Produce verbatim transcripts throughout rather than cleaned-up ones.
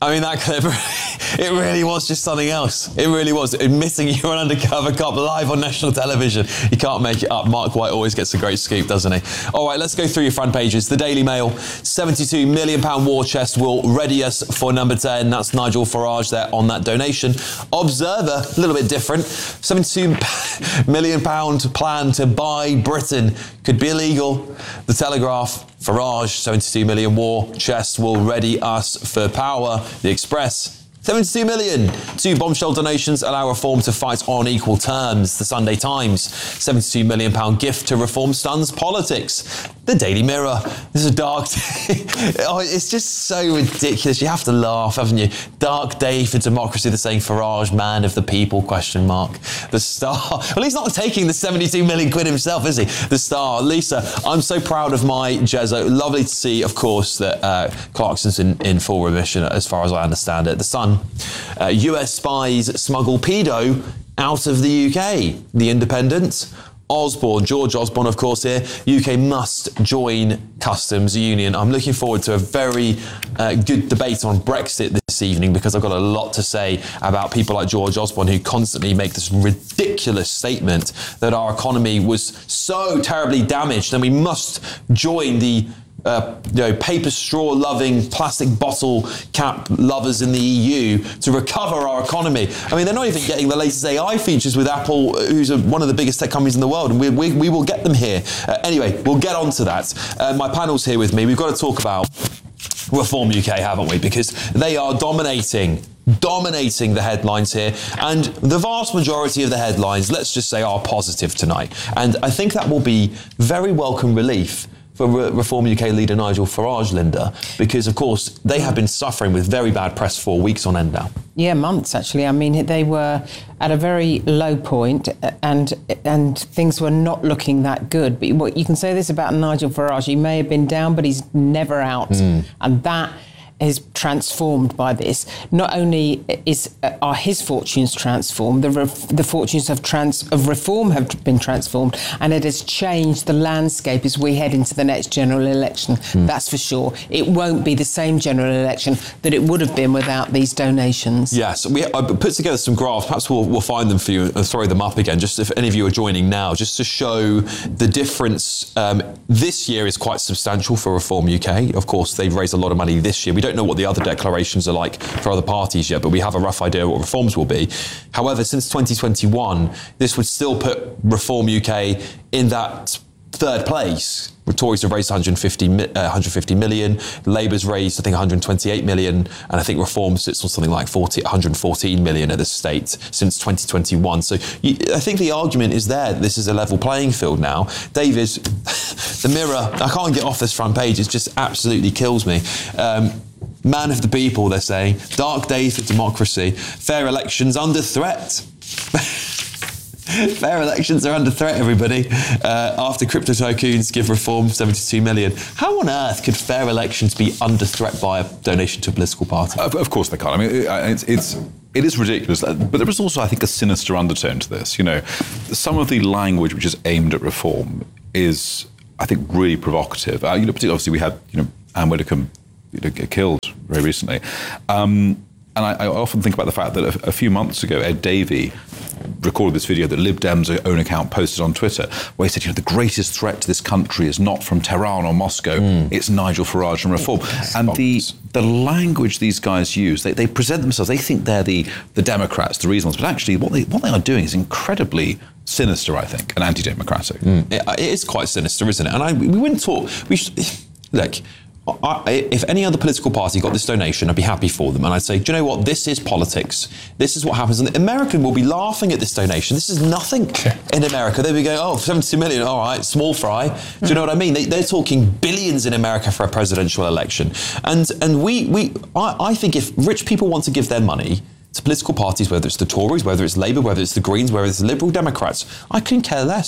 I mean, that clip, it really was just something else. It really was. Admitting you're an undercover cop live on national television. You can't make it up. Mark White always gets a great scoop, doesn't he? All right, let's go through your front pages. The Daily Mail, seventy-two million pounds war chest will ready us for number ten. That's Nigel Farage there on that donation. Observer, a little bit different. seventy-two million pounds plan to buy Britain could be illegal. The Telegraph, Farage, seventy-two million war chest will ready us for power. The Express, seventy-two million. Two bombshell donations allow Reform to fight on equal terms. The Sunday Times, seventy-two million pounds gift to Reform stuns politics. The Daily Mirror, this is a dark day. Oh, it's just so ridiculous. You have to laugh, haven't you? Dark day for democracy. They're saying Farage, man of the people, question mark. The Star, well, he's not taking the seventy-two million quid himself, is he? The Star, Lisa, I'm so proud of my Jezzo. Lovely to see, of course, that uh, Clarkson's in, in full remission, as far as I understand it. The Sun, uh, U S spies smuggle pedo out of the U K. The Independent, Osborne, George Osborne, of course, here. U K must join customs union. I'm looking forward to a very uh, good debate on Brexit this evening, because I've got a lot to say about people like George Osborne, who constantly make this ridiculous statement that our economy was so terribly damaged and we must join the Uh, you know, paper straw loving, plastic bottle cap lovers in the E U to recover our economy. I mean, they're not even getting the latest A I features with Apple, who's a, one of the biggest tech companies in the world, and we, we, we will get them here. Uh, anyway, we'll get on to that. Uh, my panel's here with me. We've got to talk about Reform U K, haven't we? Because they are dominating dominating the headlines here, and the vast majority of the headlines, let's just say, are positive tonight. And I think that will be very welcome relief for Reform U K leader Nigel Farage, Linda, because, of course, they have been suffering with very bad press for weeks on end now. Yeah, months, actually. I mean, they were at a very low point, and and things were not looking that good. But what you can say this about Nigel Farage: he may have been down, but he's never out. Mm. And that is transformed by this. Not only is uh, are his fortunes transformed, the ref, the fortunes of trans of Reform have been transformed, and it has changed the landscape as we head into the next general election. Mm. That's for sure. It won't be the same general election that it would have been without these donations. Yes, we I put together some graphs. Perhaps we'll, we'll find them for you and throw them up again, just if any of you are joining now, just to show the difference. Um, this year is quite substantial for Reform U K. Of course, they've raised a lot of money this year. We don't know what the other declarations are like for other parties yet, but we have a rough idea of what reforms will be. However, since twenty twenty-one, this would still put Reform U K in that third place. Tories have raised one hundred fifty, uh, one hundred fifty million. Labour's raised, I think, one hundred twenty-eight million. And I think Reform sits on something like forty, one hundred fourteen million at the state since twenty twenty-one. So you, I think the argument is there. This is a level playing field now. David, the Mirror, I can't get off this front page. It just absolutely kills me. Um, Man of the people, they're saying. Dark day for democracy. Fair elections under threat. Fair elections are under threat, everybody. Uh, after crypto tycoons give Reform seventy-two million. How on earth could fair elections be under threat by a donation to a political party? Of, of course they can't. I mean, it's, it's it is ridiculous. But there is also, I think, a sinister undertone to this. You know, some of the language which is aimed at Reform is, I think, really provocative. Uh, you know, particularly, obviously, we had, you know, Anne Widdecombe get killed very recently. Um, and I, I often think about the fact that a, a few months ago, Ed Davey recorded this video that Lib Dem's own account posted on Twitter, where he said, you know, the greatest threat to this country is not from Tehran or Moscow, mm. it's Nigel Farage and Reform. Yes, and the the language these guys use, they, they present themselves, they think they're the, the Democrats, the reasonable, but actually what they what they are doing is incredibly sinister, I think, and anti-democratic. Mm. It, it is quite sinister, isn't it? And I, we wouldn't talk, we should, look, I, if any other political party got this donation, I'd be happy for them. And I'd say, do you know what? This is politics. This is what happens. And the American will be laughing at this donation. This is nothing in America. They'll be going, oh, seventy million, all right, small fry. Do you know what I mean? They, they're talking billions in America for a presidential election. And and we, we I, I think if rich people want to give their money to political parties, whether it's the Tories, whether it's Labour, whether it's the Greens, whether it's the Liberal Democrats, I couldn't care less.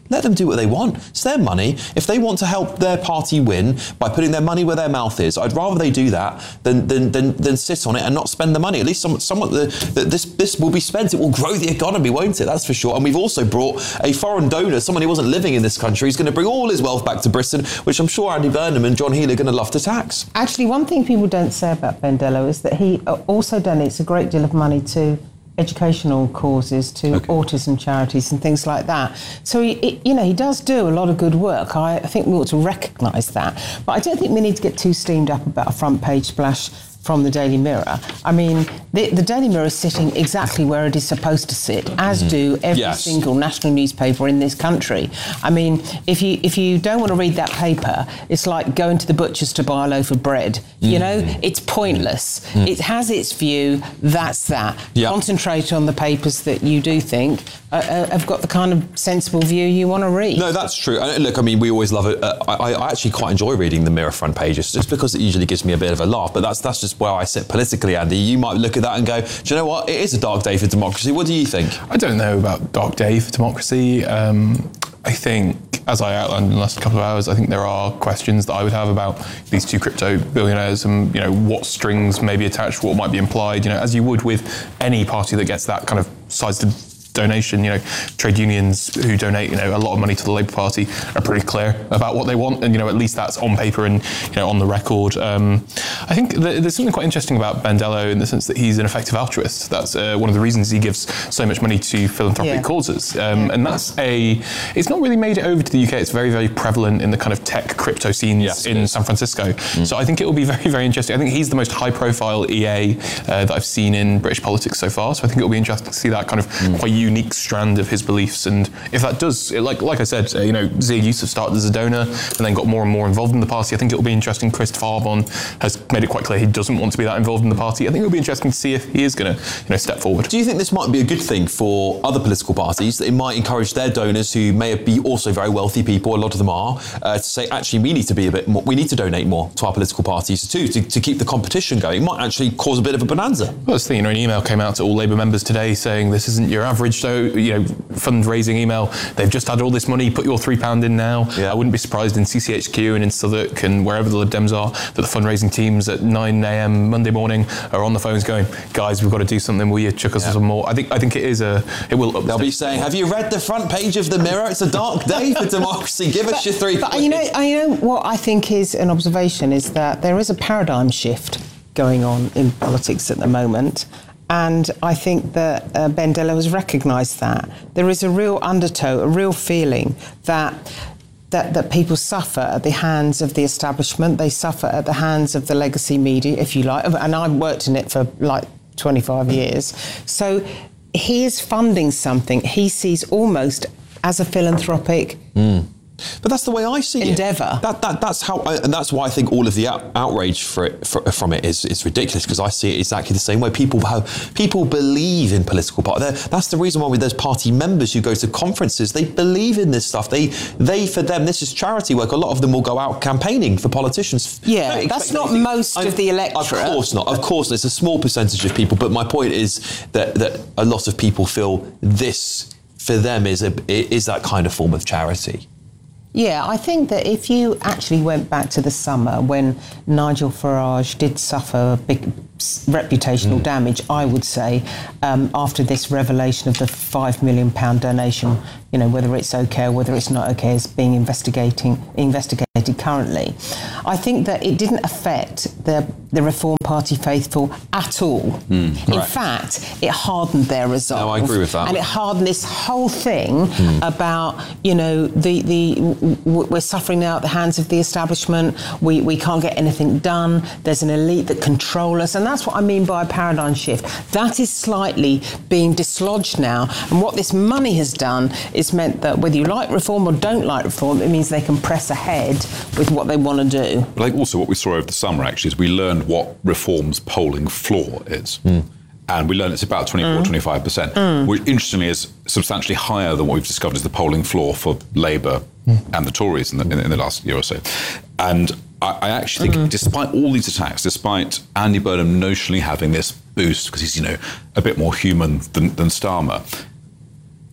let them do what they want. It's their money. If they want to help their party win by putting their money where their mouth is, I'd rather they do that than than than, than sit on it and not spend the money. At least some, somewhat the, the, this this will be spent. It will grow the economy, won't it? That's for sure. And we've also brought a foreign donor, someone who wasn't living in this country, who's going to bring all his wealth back to Britain, which I'm sure Andy Burnham and John Healey are going to love to tax. Actually, one thing people don't say about Bendello is that he also donates a great deal of money to educational causes, to okay. autism charities and things like that. So, he, it, you know, he does do a lot of good work. I, I think we ought to recognise that. But I don't think we need to get too steamed up about a front page splash from the Daily Mirror. I mean, the, the Daily Mirror is sitting exactly where it is supposed to sit, as mm-hmm. do every yes. single national newspaper in this country. I mean, if you if you don't want to read that paper, it's like going to the butcher's to buy a loaf of bread. Mm-hmm. You know, it's pointless. Mm-hmm. It has its view, that's that. Yep. Concentrate on the papers that you do think uh, have got the kind of sensible view you want to read. No, that's true. Uh, look, I mean, we always love it. Uh, I, I actually quite enjoy reading the Mirror front pages, just because it usually gives me a bit of a laugh, but that's that's just where I sit politically, Andy. You might look at that and go, do you know what? It is a dark day for democracy. What do you think? I don't know about dark day for democracy. Um, I think, as I outlined in the last couple of hours, I think there are questions that I would have about these two crypto billionaires and, you know, what strings may be attached, what might be implied, you know, as you would with any party that gets that kind of sized donation. You know, trade unions who donate, you know, a lot of money to the Labour Party are pretty clear about what they want, and, you know, at least that's on paper and, you know, on the record. Um, I think th- there's something quite interesting about Bendello in the sense that he's an effective altruist. That's uh, one of the reasons he gives so much money to philanthropic yeah. causes, um, and that's a. It's not really made it over to the U K. It's very, very prevalent in the kind of tech crypto scenes yes, in San Francisco. Mm. So I think it will be very, very interesting. I think he's the most high-profile E A uh, that I've seen in British politics so far. So I think it will be interesting to see that kind of mm. quite unique strand of his beliefs, and if that does, like like I said, uh, you know, Zia Yusuf started as a donor and then got more and more involved in the party. I think it will be interesting. Christopher Arbon has made it quite clear he doesn't want to be that involved in the party. I think it will be interesting to see if he is going to, you know, step forward. Do you think this might be a good thing for other political parties, that it might encourage their donors, who may be also very wealthy people, a lot of them are, uh, to say, actually, we need to be a bit more, we need to donate more to our political parties too, to, to keep the competition going? It might actually cause a bit of a bonanza. Well, that's the thing, you know, an email came out to all Labour members today saying this isn't your average, so, you know, fundraising email. They've just had all this money, put your three pound in now. Yeah. I wouldn't be surprised in C C H Q and in Southwark and wherever the Lib Dems are, that the fundraising teams at nine a.m. Monday morning are on the phones going, guys, we've got to do something, will you chuck us yeah. some more? I think I think it is a, it will upset. They'll be saying, have you read the front page of the Mirror? It's a dark day for democracy. Give us but, your three But you know, you know what I think is an observation is that there is a paradigm shift going on in politics at the moment. And I think that uh, Bendello has recognised that. There is a real undertow, a real feeling that, that that people suffer at the hands of the establishment. They suffer at the hands of the legacy media, if you like. And I've worked in it for like twenty-five years. So he is funding something he sees almost as a philanthropic mm. But that's the way I see endeavour. it. That, that, that's how, I, and that's why I think all of the out, outrage for it, for, from it is, is ridiculous, because I see it exactly the same way. People have, people believe in political party. That's the reason why there's party members who go to conferences. They believe in this stuff. They, they for them, this is charity work. A lot of them will go out campaigning for politicians. Yeah, that's not anything. most I'm, of the electorate. Of course not. Of course not. It's a small percentage of people. But my point is that that a lot of people feel this for them is a is that kind of form of charity. Yeah, I think that if you actually went back to the summer when Nigel Farage did suffer big reputational mm. damage, I would say, um, after this revelation of the five million pound donation, you know, whether it's okay or whether it's not okay is being investigating investigated currently. I think that it didn't affect the the Reform Party faithful at all. Mm, In right. fact, it hardened their resolve. No, I agree with that. And it hardened this whole thing mm. about, you know, the the w- we're suffering now at the hands of the establishment. We we can't get anything done. There's an elite that control us, and that's what I mean by a paradigm shift. That is slightly being dislodged now, and what this money has done is meant that whether you like reform or don't like reform, it means they can press ahead with what they want to do. Like also what we saw over the summer actually is we learned what reform's polling floor is. Mm. And we learned it's about twenty-four, twenty-five percent, mm. which interestingly is substantially higher than what we've discovered is the polling floor for Labour mm. and the Tories in the, in, in the last year or so. And I, I actually think, mm. despite all these attacks, despite Andy Burnham notionally having this boost, because he's, you know, a bit more human than, than Starmer,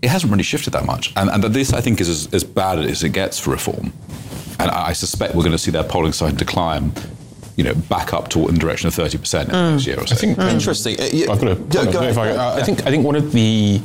it hasn't really shifted that much. And, and this, I think, is as, as bad as it gets for Reform. And I suspect we're going to see their polling side decline, you know, back up to in the direction of thirty percent mm. next year or so. I think, mm. Interesting. Uh, yeah, I've got to, go, go if I, yeah. I think I think one of the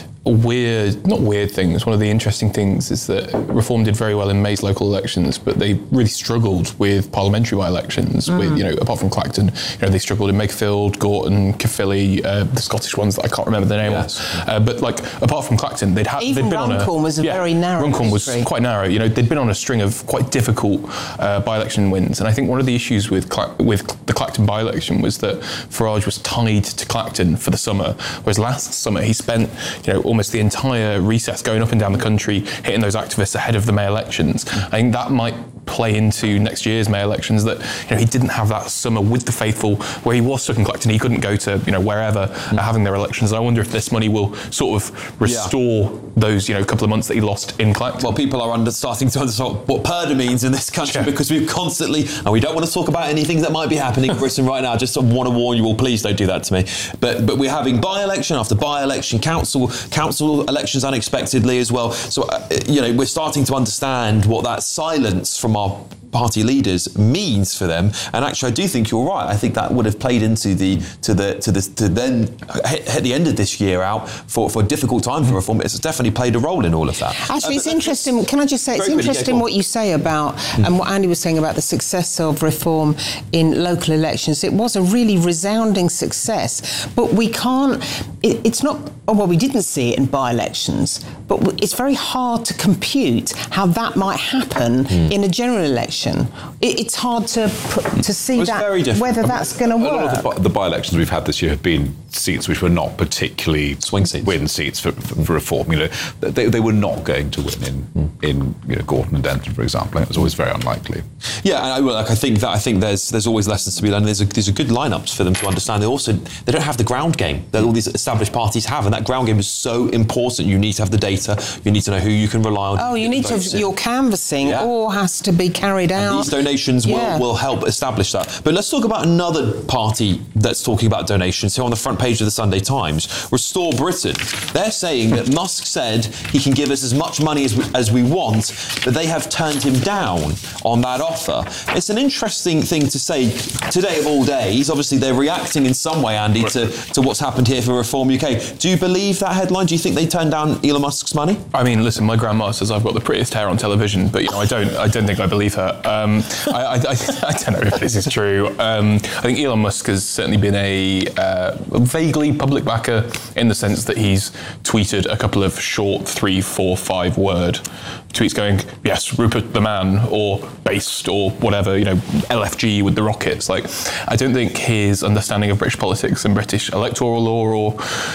weird, not weird things, one of the interesting things is that Reform did very well in May's local elections, but they really struggled with parliamentary by-elections mm. with, you know, apart from Clacton, you know, they struggled in Makerfield, Gorton, Caerphilly, uh, the Scottish ones that I can't remember the name yes. of. Uh, but like, apart from Clacton, they'd, ha- they'd been on a... Runcorn was a yeah, very narrow Runcorn was history. quite narrow. You know, they'd been on a string of quite difficult uh, by-election wins. And I think one of the issues with Cla- with the Clacton by-election was that Farage was tied to Clacton for the summer, whereas last summer he spent, you know, almost the entire recess going up and down the country, hitting those activists ahead of the May elections. I think that might play into next year's May elections, that, you know, he didn't have that summer with the faithful where he was stuck in Clacton. He couldn't go to, you know, wherever mm. uh, having their elections. I wonder if this money will sort of restore yeah. those, you know, couple of months that he lost in Clacton. Well, people are under, starting to understand what purdah means in this country yeah. because we've constantly, and we don't want to talk about anything that might be happening in Britain right now, just want to warn you all, please don't do that to me. But but we're having by-election after by-election, council council elections unexpectedly as well. So, uh, you know, we're starting to understand what that silence from our party leaders means for them. And actually, I do think you're right. I think that would have played into the to the to the to then hit, hit the end of this year out for, for a difficult time for Reform. It's definitely played a role in all of that. Actually, uh, it's interesting. Can I just say, it's interesting yeah, what you say about mm. and what Andy was saying about the success of Reform in local elections. It was a really resounding success, but we can't. It, it's not. Oh, well, we didn't see it in by-elections, but it's very hard to compute how that might happen mm. in a general election. It, it's hard to to see that whether that's going to work. A lot of the, the by-elections we've had this year have been seats which were not particularly swing seats, win seats for, for, for Reform. You know, they, they were not going to win in mm. in you know Gorton and Denton, for example. It was always very unlikely. Yeah, and I, like, I think that I think there's there's always lessons to be learned. There's a, there's a good lineups for them to understand. They also they don't have the ground game that all these established parties have, and that ground game is so important. You need to have the data. You need to know who you can rely on. Oh, you need to have your canvassing yeah. all has to be carried out. And these donations yeah. will, will help establish that. But let's talk about another party that's talking about donations. Here on the front page of the Sunday Times, Restore Britain. They're saying that Musk said he can give us as much money as we, as we want, but they have turned him down on that offer. It's an interesting thing to say today of all days. Obviously, they're reacting in some way, Andy, to, to what's happened here for Reform U K. Do you believe that headline? Do you think they turned down Elon Musk's money? I mean, listen, my grandma says I've got the prettiest hair on television, but you know, I don't. I don't think I believe her. Um, I, I, I, I don't know if this is true. Um, I think Elon Musk has certainly been a uh, vaguely public backer in the sense that he's tweeted a couple of short three, four, five word tweets going, yes, Rupert the man, or based, or whatever, you know, L F G with the rockets. Like, I don't think his understanding of British politics and British electoral law or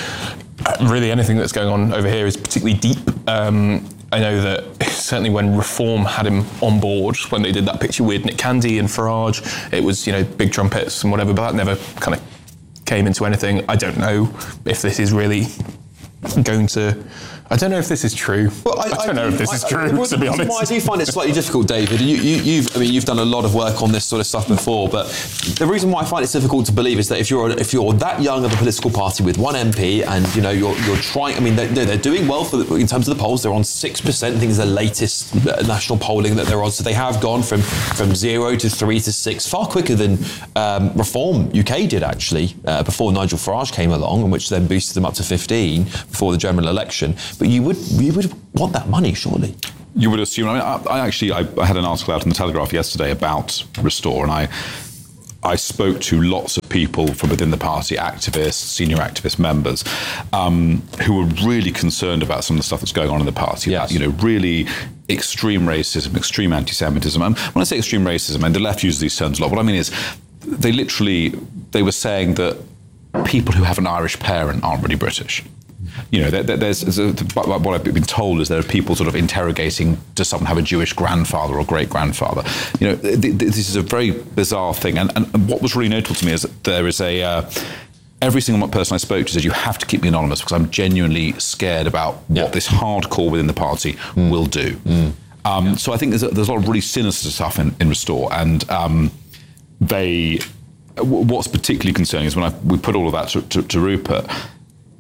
really anything that's going on over here is particularly deep. Um, I know that certainly when Reform had him on board, when they did that picture with Nick Candy and Farage, it was, you know, big trumpets and whatever, but that never kind of came into anything. I don't know if this is really going to... I don't know if this is true. Well, I, I don't I, know if this I, is true, I, well, to be honest. Why I do find it slightly difficult, David. You, you, you've, I mean, you've done a lot of work on this sort of stuff before, but the reason why I find it difficult to believe is that if you're if you're that young of a political party with one M P, and you know you're you're trying. I mean, they're, they're doing well for the, in terms of the polls. They're on six percent. I think is the latest national polling that they're on. So they have gone from from zero to three to six, far quicker than um, Reform U K did actually uh, before Nigel Farage came along, and which then boosted them up to fifteen before the general election. But you would you would want that money, surely. You would assume. I mean, I, I actually I, I had an article out in the Telegraph yesterday about Restore, and I I spoke to lots of people from within the party, activists, senior activist members, um, who were really concerned about some of the stuff that's going on in the party. Yes. About, you know, really extreme racism, extreme anti-Semitism. And when I say extreme racism, and the left uses these terms a lot, what I mean is they literally they were saying that people who have an Irish parent aren't really British. You know, there, there's, there's a, what I've been told is there are people sort of interrogating, does someone have a Jewish grandfather or great-grandfather? You know, th- th- this is a very bizarre thing. And, and what was really notable to me is that there is a... Uh, every single person I spoke to said, you have to keep me anonymous because I'm genuinely scared about yeah. what this hardcore within the party mm. will do. Mm. Um, yeah. So I think there's a, there's a lot of really sinister stuff in, in Restore. And um, they... What's particularly concerning is when I, we put all of that to, to, to Rupert...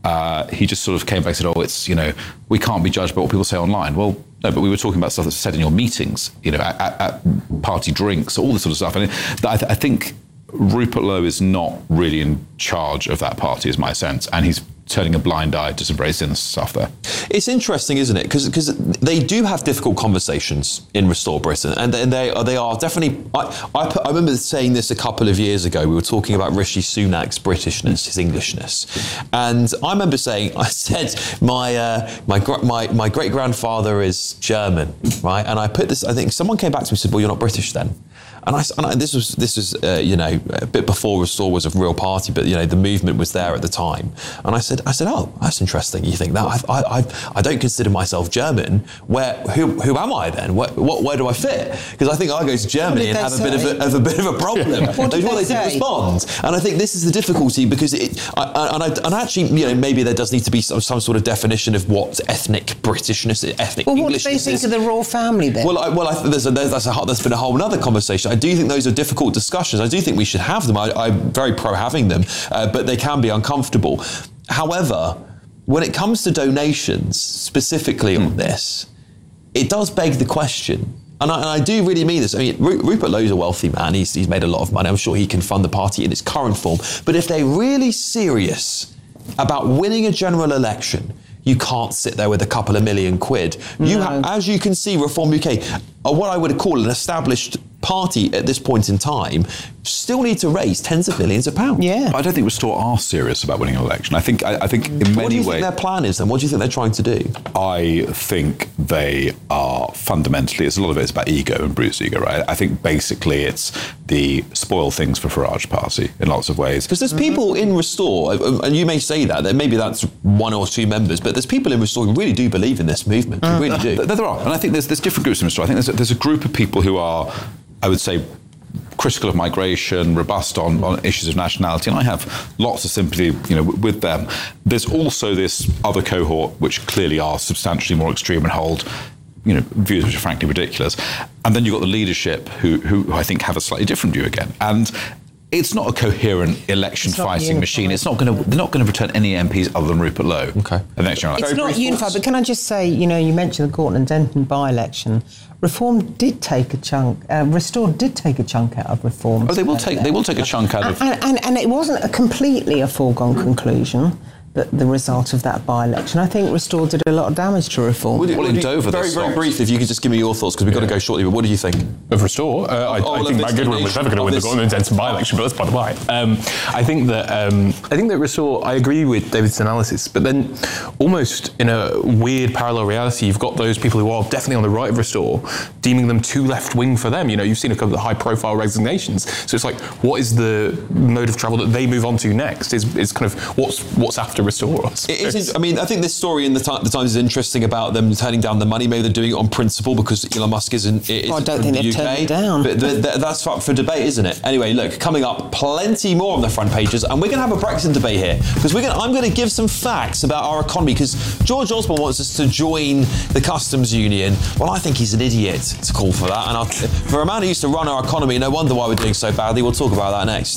uh, he just sort of came back and said, oh, it's, you know, we can't be judged by what people say online. Well, no, but we were talking about stuff that's said in your meetings, you know, at, at, at party drinks, all this sort of stuff. And I, th- I think Rupert Lowe is not really in charge of that party, is my sense, and he's turning a blind eye to some very sinister stuff there. It's interesting, isn't it? Because because they do have difficult conversations in Restore Britain, and, and they are they are definitely. I, I, put, I remember saying this a couple of years ago. We were talking about Rishi Sunak's Britishness, his Englishness, and I remember saying, I said my uh, my my my great grandfather is German, right? And I put this. I think someone came back to me and said, "Well, you're not British then." And, I, and I, this was, this was uh, you know, a bit before Restore was a real party, but, you know, the movement was there at the time. And I said, I said, oh, that's interesting. You think that? I, I, I, I don't consider myself German. Where, who, who am I then? What, what, where do I fit? Because I think I go to Germany and have a bit of a, have a bit of a problem. What did well, they they didn't say? respond. And I think this is the difficulty, because it, I, I, and, I, and actually, you know, maybe there does need to be some, some sort of definition of what ethnic Britishness, ethnic Well, Englishness what do they think is. of the royal family then? Well, I, well, I, there's, a, there's, that's, a, that's been a whole other conversation. I do think those are difficult discussions. I do think we should have them. I, I'm very pro having them, uh, but they can be uncomfortable. However, when it comes to donations, specifically on this, it does beg the question. And I, and I do really mean this. I mean, Ru- Rupert Lowe's a wealthy man. He's, he's made a lot of money. I'm sure he can fund the party in its current form. But if they're really serious about winning a general election, you can't sit there with a couple of million quid. You, No. ha- as you can see, Reform U K, are what I would call an established party at this point in time, still need to raise tens of millions of pounds. yeah. I don't think Restore are serious about winning an election. I think, I, I think in many What do you ways, think their plan is then? What do you think they're trying to do? I think they are fundamentally, it's a lot of it is about ego and Bruce ego, right? I think basically it's the spoil things for Farage party in lots of ways. Because there's people in Restore, and you may say that, that maybe that's one or two members, but there's people in Restore who really do believe in this movement. Who really do. There, there are, and I think there's, there's different groups in Restore. I think there's a, there's a group of people who are, I would say, critical of migration, robust on, on issues of nationality, and I have lots of sympathy, you know, w- with them. There's also this other cohort which clearly are substantially more extreme and hold, you know, views which are frankly ridiculous. And then you've got the leadership who, who I think have a slightly different view again. And it's not a coherent election It's not fighting unified. machine. It's not going to. They're not going to return any M Ps other than Rupert Lowe. Okay. The next general It's election. not brief unified, thoughts. but can I just say, you know, you mentioned the Gorton and Denton by-election. Reform did take a chunk, uh, Restore did take a chunk out of Reform. Oh, they will take. They will take a chunk out of. And, and, and it wasn't a completely a foregone conclusion, that the result of that by-election. I think Restore did a lot of damage to Reform. Would you- Well, would in you- Dover, very, they very stopped. brief, if you could just give me your thoughts, because we've got to go shortly, but what do you think? Of Restore, uh, I, all I of think this Matt Goodwin was donation, never going to of win the this- Gordon and Denton by-election, but that's by the by. Um, I think that um, I think that Restore. I agree with David's analysis, but then almost in a weird parallel reality, you've got those people who are definitely on the right of Restore, deeming them too left-wing for them. You know, you've seen a couple of high-profile resignations, so it's like, what is the mode of travel that they move on to next? Is is kind of what's what's after Restore? I It suppose. is, I mean, I think this story in the, Ti- the Times is interesting about them turning down the money. Maybe they're doing it on principle because Elon Musk isn't. Is I don't from think the they've U K. turned it down. But th- th- that's up for debate, isn't it? Anyway, look, coming up, plenty more on the front pages, and we're going to have a Brexit debate here because we're going. I'm going to give some facts about our economy because George Osborne wants us to join the customs union. Well, I think he's an idiot to call for that, and I'll, for a man who used to run our economy, no wonder why we're doing so badly. We'll talk about that next.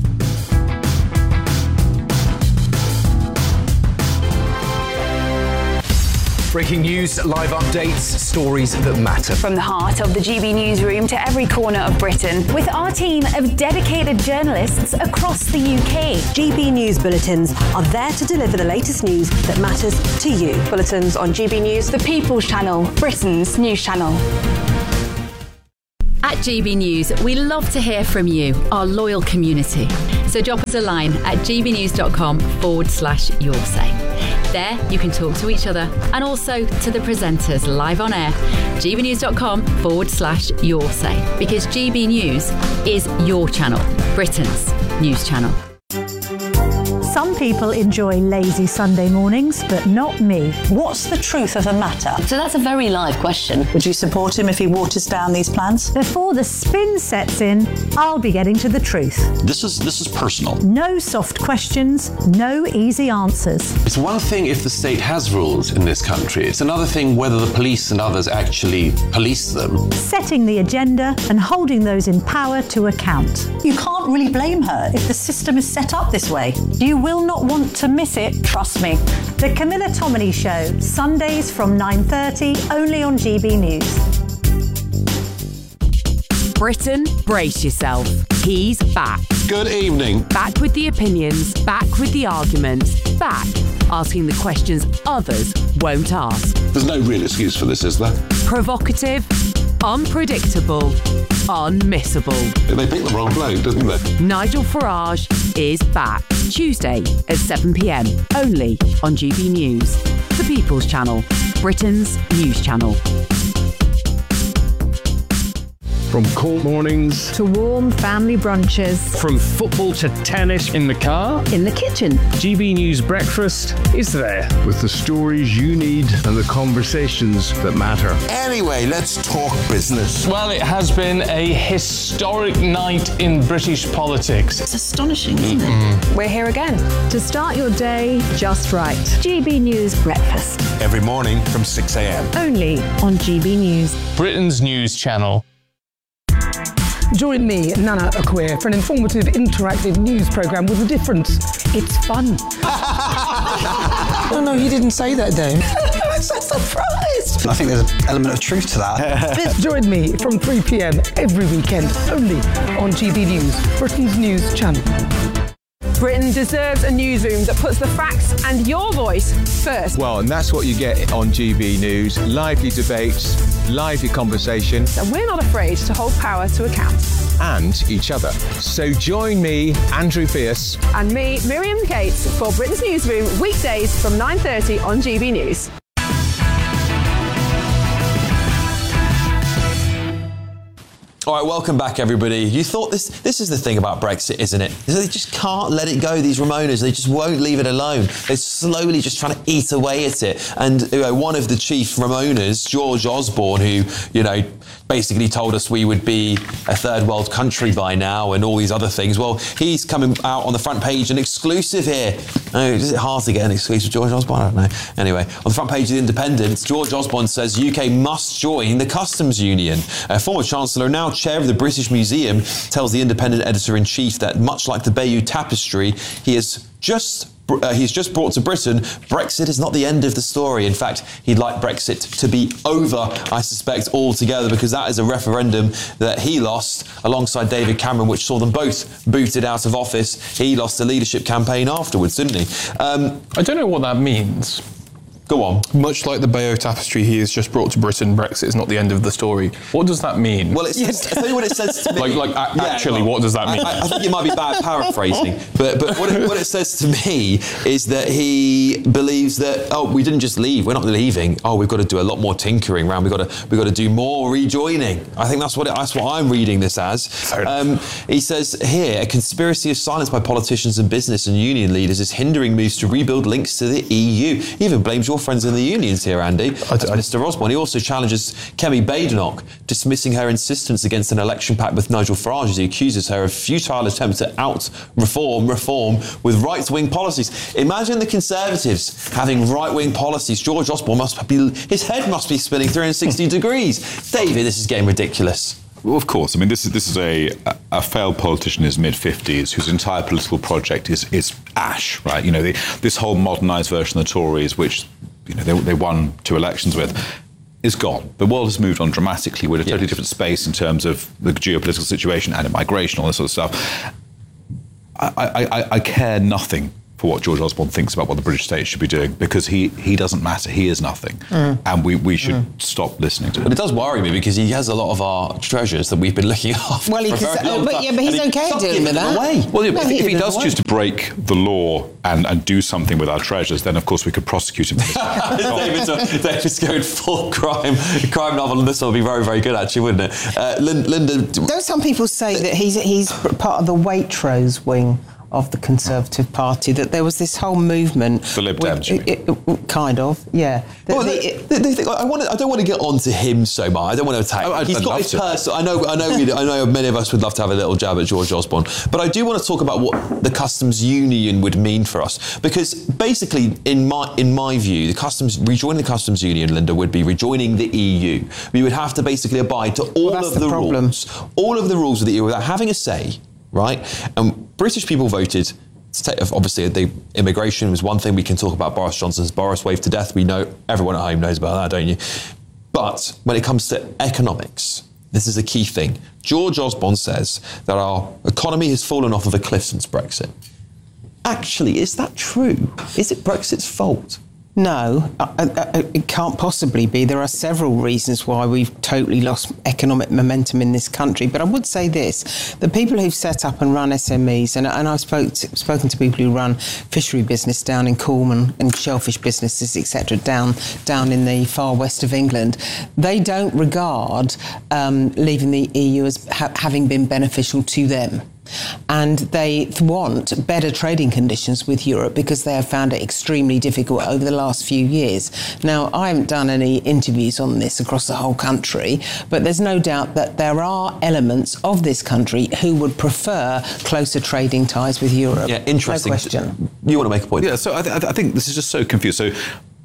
Breaking news, live updates, stories that matter. From the heart of the G B newsroom to every corner of Britain, with our team of dedicated journalists across the U K. G B News Bulletins are there to deliver the latest news that matters to you. Bulletins on G B News. The People's Channel, Britain's news channel. At G B News, we love to hear from you, our loyal community. So drop us a line at gbnews.com forward slash your say. There, you can talk to each other and also to the presenters live on air. gbnews.com forward slash your say. Because G B News is your channel, Britain's news channel. Some people enjoy lazy Sunday mornings, but not me. What's the truth of the matter? So that's a very live question. Would you support him if he waters down these plans? Before the spin sets in, I'll be getting to the truth. This is this is personal. No soft questions, no easy answers. It's one thing if the state has rules in this country. It's another thing whether the police and others actually police them. Setting the agenda and holding those in power to account. You can't really blame her if the system is set up this way. You will will not want to miss it, trust me. The Camilla Tominey Show, Sundays from nine thirty, only on G B News. Britain, brace yourself. He's back. Good evening. Back with the opinions, back with the arguments, back asking the questions others won't ask. There's no real excuse for this, is there? Provocative, unpredictable, unmissable. They picked the wrong bloke, didn't they? Nigel Farage is back. Tuesday at seven p.m. only on G B News. The People's Channel, Britain's news channel. From cold mornings to warm family brunches, from football to tennis, in the car, in the kitchen, G B News Breakfast is there with the stories you need and the conversations that matter. Anyway, let's talk business. Well, it has been a historic night in British politics. It's astonishing, isn't mm-hmm. it? We're here again to start your day just right. G B News Breakfast. Every morning from six a.m. Only on G B News. Britain's news channel. Join me, Nana Akwe, for an informative, interactive news programme with a difference. It's fun. Oh no, he didn't say that, Dave. I'm so surprised. I think there's an element of truth to that. Join me from three p.m. every weekend, only on G B News, Britain's news channel. Britain deserves a newsroom that puts the facts and your voice first. Well, and that's what you get on G B News. Lively debates, lively conversation. And we're not afraid to hold power to account. And each other. So join me, Andrew Pierce. And me, Miriam Cates, for Britain's Newsroom, weekdays from nine thirty on G B News. All right, welcome back, everybody. You thought this this is the thing about Brexit, isn't it? They just can't let it go, these Remoaners. They just won't leave it alone. They're slowly just trying to eat away at it. And you know, one of the chief Remoaners, George Osborne, who, you know, basically told us we would be a third world country by now and all these other things. Well, he's coming out on the front page, an exclusive here. Oh, is it hard to get an exclusive George Osborne? I don't know. Anyway, on the front page of The Independent, George Osborne says U K must join the customs union. A former Chancellor, now chair of the British Museum, tells the Independent editor-in-chief that much like the Bayeux Tapestry, he has just Uh, he's just brought to Britain, Brexit is not the end of the story. In fact, he'd like Brexit to be over, I suspect, altogether, because that is a referendum that he lost alongside David Cameron, which saw them both booted out of office. He lost the leadership campaign afterwards, didn't he? Um, I don't know what that means. Go on. Much like the Bayeux Tapestry, he has just brought to Britain, Brexit is not the end of the story. What does that mean? Well, it's, it's, I'll tell you what it says to me. Like, like a- Yeah, actually, well, what does that mean? I, I think it might be bad paraphrasing, but but what it, what it says to me is that he believes that, oh, we didn't just leave, we're not leaving. Oh, we've got to do a lot more tinkering around. We've got to we've got to do more rejoining. I think that's what it, that's what I'm reading this as. Um, he says here, a conspiracy of silence by politicians and business and union leaders is hindering moves to rebuild links to the E U. He even blames your friends in the unions here, Andy. That's Mister Osborne. He also challenges Kemi Badenoch, dismissing her insistence against an election pact with Nigel Farage as he accuses her of futile attempt to out-reform reform with right-wing policies. Imagine the Conservatives having right-wing policies. George Osborne must be, his head must be spinning three hundred sixty degrees. David, this is getting ridiculous. Well, of course. I mean, this is this is a a failed politician in his mid fifties whose entire political project is is ash, right? You know, the, this whole modernised version of the Tories, which you know they, they won two elections with, is gone. The world has moved on dramatically. We're in a totally yes. different space in terms of the geopolitical situation and immigration, all this sort of stuff. I, I, I, I care nothing for what George Osborne thinks about what the British state should be doing, because he, he doesn't matter. He is nothing. Mm. And we, we should mm. stop listening to him. But it does worry me, because he has a lot of our treasures that we've been looking after. Well, he for can a very say, long but, time. yeah, but he's And okay he dealing with that. Away. Well, yeah, no, if, he if he does away. choose to break the law and, and do something with our treasures, then of course we could prosecute him. David's, David's going full crime crime novel, and this will be very, very good, actually, wouldn't it? Uh, Linda... Don't some people say that he's he's part of the Waitrose wing of the Conservative Party, that there was this whole movement... The Lib Dems, with, it, it, kind of, yeah. The, well, the, the, the, the, I, want to, I don't want to get on to him so much. I don't want to attack. Oh, He's I'd got his to. personal... I know, I know, we, I know many of us would love to have a little jab at George Osborne, but I do want to talk about what the customs union would mean for us, because basically, in my in my view, the customs rejoining the customs union, Linda, would be rejoining the E U. We would have to basically abide to all well, of the, the rules, all of the rules of the E U without having a say, right? And British people voted obviously the immigration was one thing. We can talk about Boris Johnson's Boris wave to death. We know, everyone at home knows about that, don't you? But when it comes to economics, this is a key thing. George Osborne says that our economy has fallen off of a cliff since Brexit. Actually, is that true? Is it Brexit's fault? No, uh, uh, it can't possibly be. There are several reasons why we've totally lost economic momentum in this country. But I would say this, the people who've set up and run S M Es, and, and I've spoke to, spoken to people who run fishery business down in Cornwall and shellfish businesses, et cetera, down, down in the far west of England, they don't regard um, leaving the E U as ha- having been beneficial to them. And they want better trading conditions with Europe because they have found it extremely difficult over the last few years. Now, I haven't done any interviews on this across the whole country, but there's no doubt that there are elements of this country who would prefer closer trading ties with Europe. Yeah, interesting. No question. You want to make a point? Yeah, so I, th- I think this is just so confused. So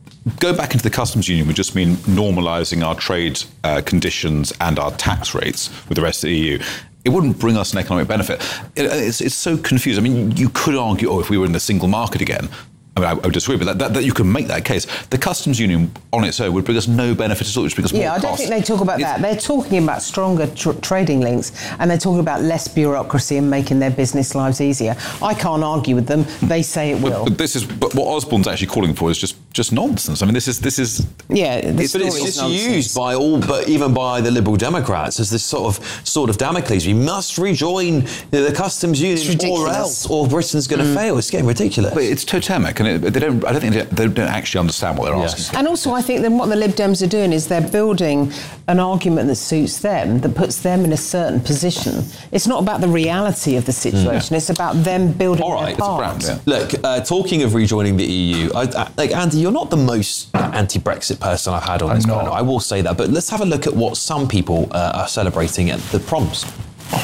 go back into the customs union would just mean normalising our trade uh, conditions and our tax rates with the rest of the E U. It wouldn't bring us an economic benefit. It, it's, it's so confused. I mean, you could argue, oh, if we were in the single market again, I mean, I, I would disagree, but that, that, that you can make that case. The customs union on its own would bring us no benefit at all, which brings us more Yeah, I don't cost. think they talk about It's- that. They're talking about stronger tr- trading links, and they're talking about less bureaucracy and making their business lives easier. I can't argue with them. They say it will. But, but this is, but what Osborne's actually calling for is just, just nonsense. I mean, this is, this is. Yeah, the It's, but it's just used by all, but even by the Liberal Democrats as this sort of sort of Damocles. We must rejoin the customs union, or else, or Britain's going to Mm. fail. It's getting ridiculous. But it's totemic, and it, they don't. I don't think they, they don't actually understand what they're Yes. asking for. And also, I think then what the Lib Dems are doing is they're building an argument that suits them, that puts them in a certain position. It's not about the reality of the situation. Mm. It's about them building All their right, part. yeah. Look, uh, talking of rejoining the E U, I, I, like Andy, you're not the most anti-Brexit person I've had on I'm this not. panel. I will say that. But let's have a look at what some people uh, are celebrating at the proms.